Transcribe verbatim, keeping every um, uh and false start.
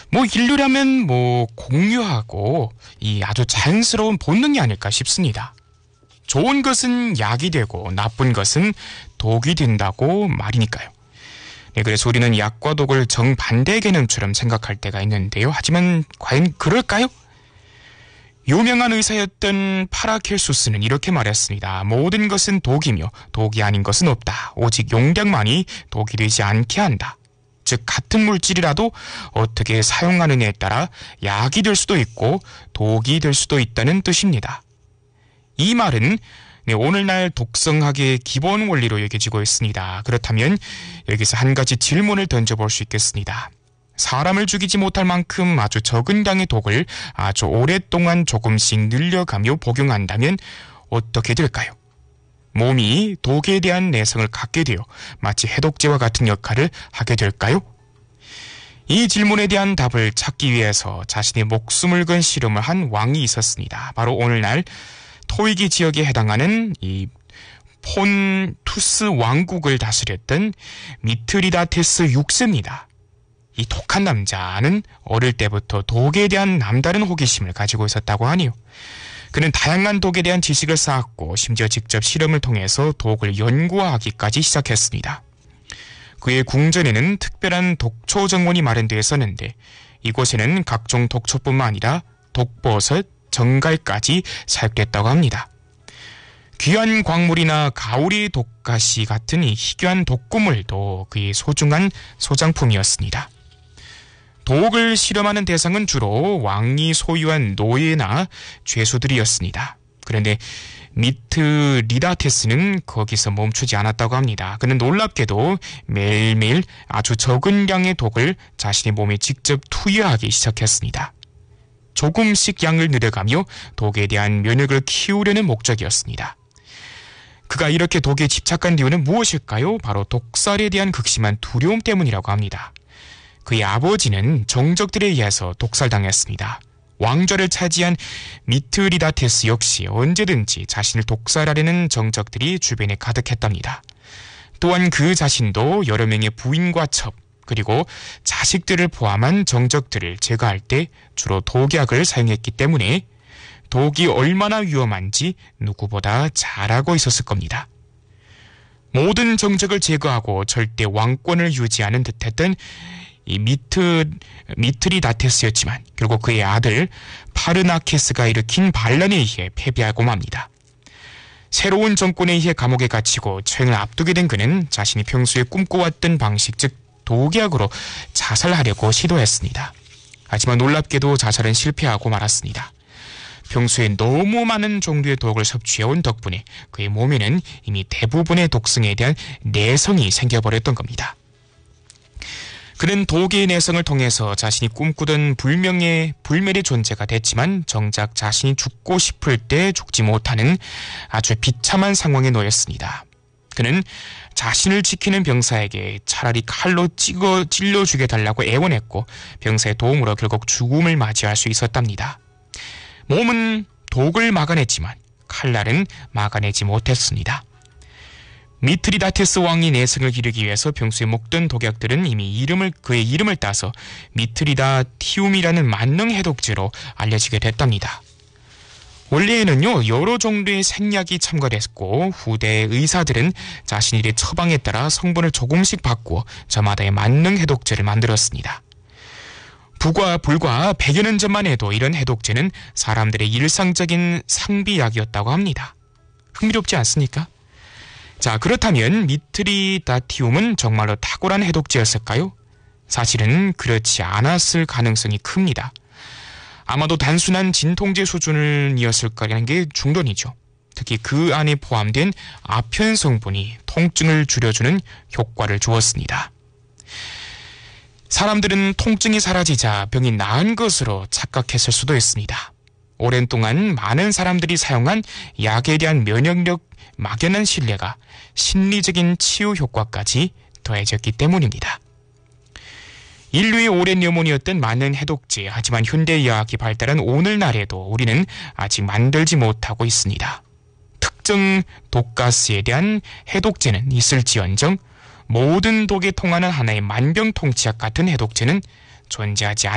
뭐 인류라면 뭐 공유하고 이 아주 자연스러운 본능이 아닐까 싶습니다. 좋은 것은 약이 되고 나쁜 것은 독이 된다고 말이니까요. 네, 그래서 우리는 약과 독을 정반대의 개념처럼 생각할 때가 있는데요. 하지만 과연 그럴까요? 유명한 의사였던 파라켈수스는 이렇게 말했습니다. 모든 것은 독이며 독이 아닌 것은 없다. 오직 용량만이 독이 되지 않게 한다. 즉 같은 물질이라도 어떻게 사용하느냐에 따라 약이 될 수도 있고 독이 될 수도 있다는 뜻입니다. 이 말은 네, 오늘날 독성학의 기본 원리로 여겨지고 있습니다. 그렇다면 여기서 한 가지 질문을 던져볼 수 있겠습니다. 사람을 죽이지 못할 만큼 아주 적은 양의 독을 아주 오랫동안 조금씩 늘려가며 복용한다면 어떻게 될까요? 몸이 독에 대한 내성을 갖게 되어 마치 해독제와 같은 역할을 하게 될까요? 이 질문에 대한 답을 찾기 위해서 자신의 목숨을 건 실험을 한 왕이 있었습니다. 바로 오늘날 토이기 지역에 해당하는 이 폰투스 왕국을 다스렸던 미트리다테스 육 세입니다. 이 독한 남자는 어릴 때부터 독에 대한 남다른 호기심을 가지고 있었다고 하니요. 그는 다양한 독에 대한 지식을 쌓았고 심지어 직접 실험을 통해서 독을 연구하기까지 시작했습니다. 그의 궁전에는 특별한 독초 정원이 마련되어 있었는데 이곳에는 각종 독초뿐만 아니라 독버섯, 정갈까지 사육됐다고 합니다. 귀한 광물이나 가오리 독가시 같은 이 희귀한 독구물도 그의 소중한 소장품이었습니다. 독을 실험하는 대상은 주로 왕이 소유한 노예나 죄수들이었습니다. 그런데 미트리다테스는 거기서 멈추지 않았다고 합니다. 그는 놀랍게도 매일매일 아주 적은 양의 독을 자신의 몸에 직접 투여하기 시작했습니다. 조금씩 양을 늘려가며 독에 대한 면역을 키우려는 목적이었습니다. 그가 이렇게 독에 집착한 이유는 무엇일까요? 바로 독살에 대한 극심한 두려움 때문이라고 합니다. 그의 아버지는 정적들에 의해서 독살당했습니다. 왕좌를 차지한 미트리다테스 역시 언제든지 자신을 독살하려는 정적들이 주변에 가득했답니다. 또한 그 자신도 여러 명의 부인과 첩, 그리고 자식들을 포함한 정적들을 제거할 때 주로 독약을 사용했기 때문에 독이 얼마나 위험한지 누구보다 잘 알고 있었을 겁니다. 모든 정적을 제거하고 절대 왕권을 유지하는 듯했던 이 미트, 미트리다테스였지만 결국 그의 아들 파르나케스가 일으킨 반란에 의해 패배하고 맙니다. 새로운 정권에 의해 감옥에 갇히고 처형을 앞두게 된 그는 자신이 평소에 꿈꿔왔던 방식, 즉 독약으로 자살하려고 시도했습니다. 하지만 놀랍게도 자살은 실패하고 말았습니다. 평소에 너무 많은 종류의 독을 섭취해온 덕분에 그의 몸에는 이미 대부분의 독성에 대한 내성이 생겨버렸던 겁니다. 그는 독의 내성을 통해서 자신이 꿈꾸던 불명의, 불멸의 존재가 됐지만 정작 자신이 죽고 싶을 때 죽지 못하는 아주 비참한 상황에 놓였습니다. 그는 자신을 지키는 병사에게 차라리 칼로 찍어 찔러 죽여달라고 애원했고 병사의 도움으로 결국 죽음을 맞이할 수 있었답니다. 몸은 독을 막아냈지만 칼날은 막아내지 못했습니다. 미트리다테스 왕이 내성을 기르기 위해서 평소에 먹던 독약들은 이미 이름을 그의 이름을 따서 미트리다티움이라는 만능 해독제로 알려지게 됐답니다. 원래는요 여러 종류의 생약이 첨가됐고 후대 의사들은 자신들의 처방에 따라 성분을 조금씩 바꾸어 저마다의 만능 해독제를 만들었습니다. 불과 불과 백여 년 전만 해도 이런 해독제는 사람들의 일상적인 상비약이었다고 합니다. 흥미롭지 않습니까? 자, 그렇다면 미트리다티움은 정말로 탁월한 해독제였을까요? 사실은 그렇지 않았을 가능성이 큽니다. 아마도 단순한 진통제 수준이었을 거라는 게 중론이죠. 특히 그 안에 포함된 아편 성분이 통증을 줄여주는 효과를 주었습니다. 사람들은 통증이 사라지자 병이 나은 것으로 착각했을 수도 있습니다. 오랜 동안 많은 사람들이 사용한 약에 대한 면역력 막연한 신뢰가 심리적인 치유 효과까지 더해졌기 때문입니다. 인류의 오랜 염원이었던 많은 해독제, 하지만 현대의학이 발달한 오늘날에도 우리는 아직 만들지 못하고 있습니다. 특정 독가스에 대한 해독제는 있을지언정 모든 독에 통하는 하나의 만병통치약 같은 해독제는 존재하지 않습니다.